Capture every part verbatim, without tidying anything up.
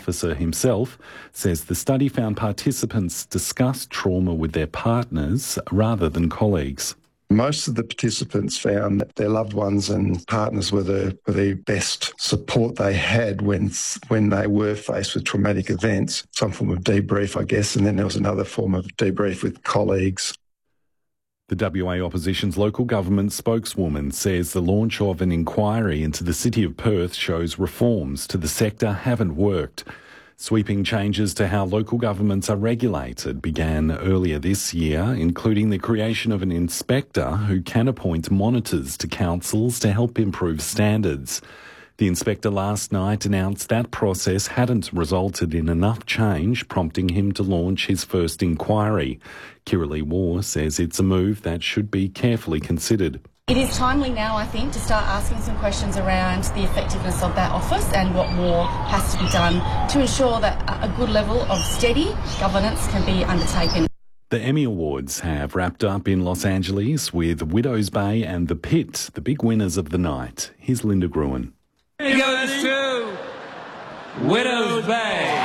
officer himself, says the study found participants discussed trauma with their partners rather than colleagues. Most of the participants found that their loved ones and partners were the, were the best support they had when when they were faced with traumatic events. Some form of debrief, I guess, and then there was another form of debrief with colleagues. The W A Opposition's local government spokeswoman says the launch of an inquiry into the City of Perth shows reforms to the sector haven't worked. Sweeping changes to how local governments are regulated began earlier this year, including the creation of an inspector who can appoint monitors to councils to help improve standards. The inspector last night announced that process hadn't resulted in enough change, prompting him to launch his first inquiry. Kirralie Waugh says it's a move that should be carefully considered. It is timely now, I think, to start asking some questions around the effectiveness of that office and what more has to be done to ensure that a good level of steady governance can be undertaken. The Emmy Awards have wrapped up in Los Angeles with Widow's Bay and The Pit, the big winners of the night. Here's Linda Gruen. It goes to Widow's Bay.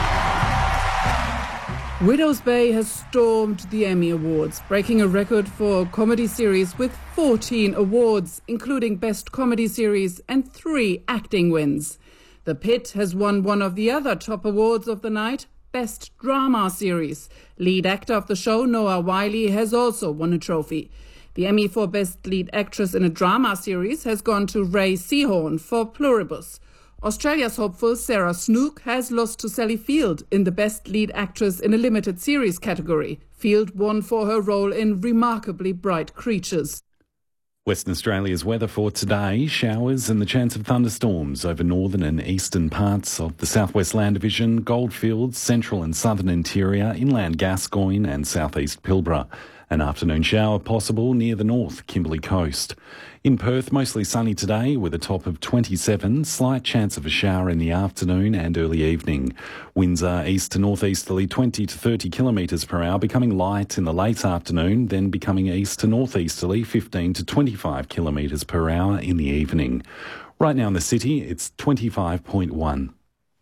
Widow's Bay has stormed the Emmy Awards, breaking a record for a comedy series with fourteen awards, including Best Comedy Series and three acting wins. The Pit has won one of the other top awards of the night, Best Drama Series. Lead actor of the show, Noah Wyle, has also won a trophy. The Emmy for Best Lead Actress in a Drama Series has gone to Ray Seahorn for Pluribus. Australia's hopeful Sarah Snook has lost to Sally Field in the Best Lead Actress in a Limited Series category. Field won for her role in Remarkably Bright Creatures. Western Australia's weather for today, showers and the chance of thunderstorms over northern and eastern parts of the Southwest Land Division, Goldfields, central and southern interior, inland Gascoyne and southeast Pilbara. An afternoon shower possible near the north Kimberley coast. In Perth, mostly sunny today with a top of twenty-seven, slight chance of a shower in the afternoon and early evening. Winds are east to northeasterly twenty to thirty kilometres per hour, becoming light in the late afternoon, then becoming east to northeasterly fifteen to twenty-five kilometres per hour in the evening. Right now in the city, it's twenty-five point one.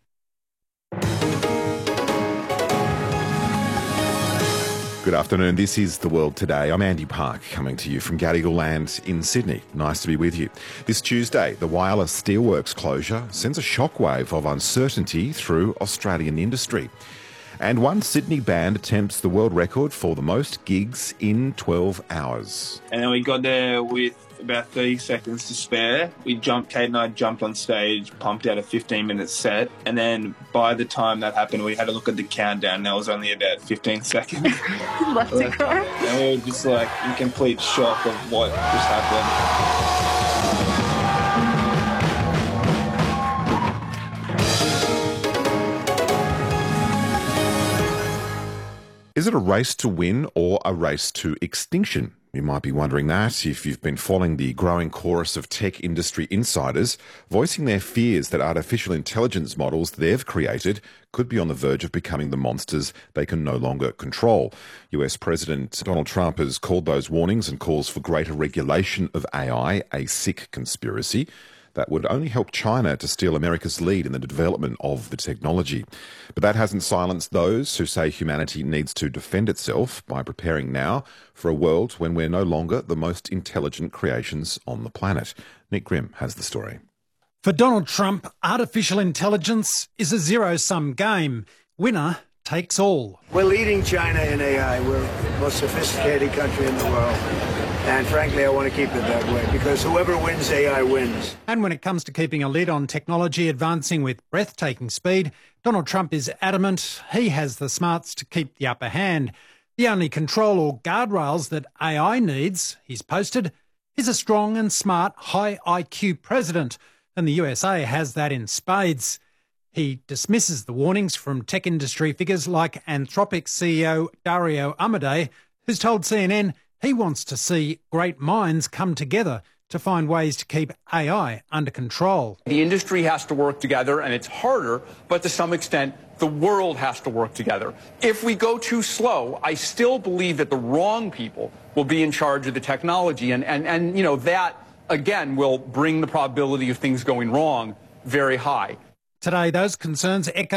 Good afternoon, this is The World Today. I'm Andy Park, coming to you from Gadigal Land in Sydney. Nice to be with you. This Tuesday, the Wireless Steelworks closure sends a shockwave of uncertainty through Australian industry. And one Sydney band attempts the world record for the most gigs in twelve hours. And then we got there with about thirty seconds to spare. We jumped, Kate and I jumped on stage, pumped out a fifteen minute set, and then by the time that happened, we had to look at the countdown, and that was only about fifteen seconds. Left to go. And we were just like in complete shock of what just happened. Is it a race to win or a race to extinction? You might be wondering that if you've been following the growing chorus of tech industry insiders voicing their fears that artificial intelligence models they've created could be on the verge of becoming the monsters they can no longer control. U S President Donald Trump has called those warnings and calls for greater regulation of A I a sick conspiracy that would only help China to steal America's lead in the development of the technology. But that hasn't silenced those who say humanity needs to defend itself by preparing now for a world when we're no longer the most intelligent creations on the planet. Nick Grimm has the story. For Donald Trump, artificial intelligence is a zero-sum game. Winner takes all. We're leading China in A I. We're the most sophisticated country in the world. And frankly, I want to keep it that way because whoever wins A I wins. And when it comes to keeping a lid on technology advancing with breathtaking speed, Donald Trump is adamant he has the smarts to keep the upper hand. The only control or guardrails that A I needs, he's posted, is a strong and smart high I Q president. And the U S A has that in spades. He dismisses the warnings from tech industry figures like Anthropic C E O Dario Amodei, who's told C N N he wants to see great minds come together to find ways to keep A I under control. The industry has to work together, and it's harder, but to some extent, the world has to work together. If we go too slow, I still believe that the wrong people will be in charge of the technology, and, and, and you know, that, again, will bring the probability of things going wrong very high. Today, those concerns echo